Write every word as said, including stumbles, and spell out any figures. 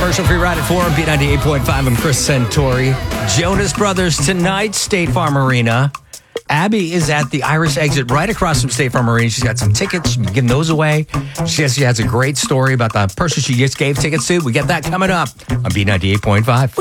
commercial-free ride at four on B ninety-eight point five. I'm Chris Santori. Jonas Brothers tonight, State Farm Arena. Abby is at the Iris exit right across from State Farm Arena. She's got some tickets. She's giving those away. She has, she has a great story about the person she just gave tickets to. We get that coming up on B ninety-eight point five.